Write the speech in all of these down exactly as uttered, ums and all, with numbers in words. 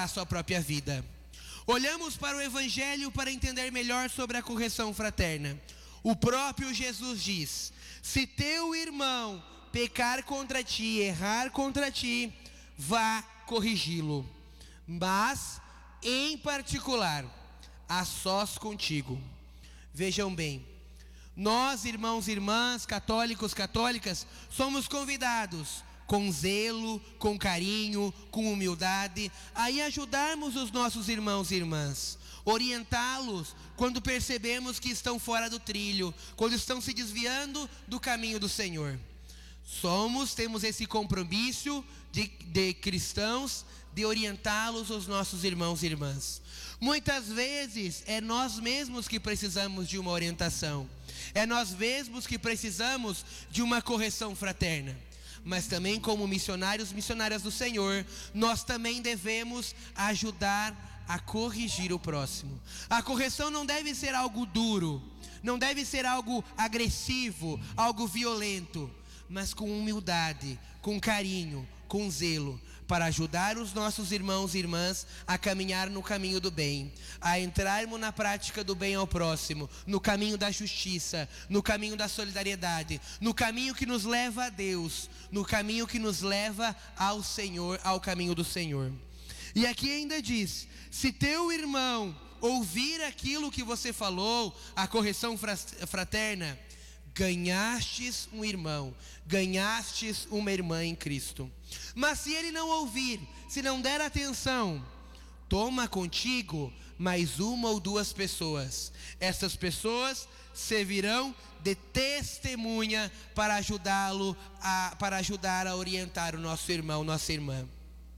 a sua própria vida. Olhamos para o Evangelho para entender melhor sobre a correção fraterna. O próprio Jesus diz: se teu irmão pecar contra ti, errar contra ti, vá corrigi-lo, mas em particular, a sós contigo. Vejam bem, nós, irmãos e irmãs, católicos, católicas, somos convidados com zelo, com carinho, com humildade, a ajudarmos os nossos irmãos e irmãs, orientá-los quando percebemos que estão fora do trilho, quando estão se desviando do caminho do Senhor. Somos, temos esse compromisso de, de cristãos, de orientá-los, os nossos irmãos e irmãs. Muitas vezes é nós mesmos que precisamos de uma orientação, é nós mesmos que precisamos de uma correção fraterna. Mas também, como missionários, missionárias do Senhor, nós também devemos ajudar a corrigir o próximo. A correção não deve ser algo duro, não deve ser algo agressivo, algo violento, mas com humildade, com carinho, com zelo, para ajudar os nossos irmãos e irmãs a caminhar no caminho do bem, a entrarmos na prática do bem ao próximo, no caminho da justiça, no caminho da solidariedade, no caminho que nos leva a Deus, no caminho que nos leva ao Senhor, ao caminho do Senhor. E aqui ainda diz: se teu irmão ouvir aquilo que você falou, a correção fraterna, ganhastes um irmão, ganhastes uma irmã em Cristo. Mas se ele não ouvir, se não der atenção, toma contigo mais uma ou duas pessoas. Essas pessoas servirão de testemunha para ajudá-lo, a, para ajudar a orientar o nosso irmão, nossa irmã.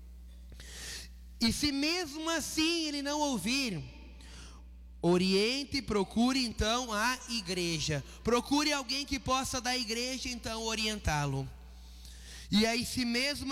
E se mesmo assim ele não ouvir, oriente, procure então a igreja. Procure alguém que possa da igreja então orientá-lo. E aí, se mesmo